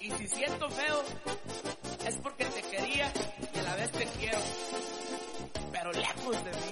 Y si siento feo, es porque te quería y a la vez te quiero, pero lejos de mí.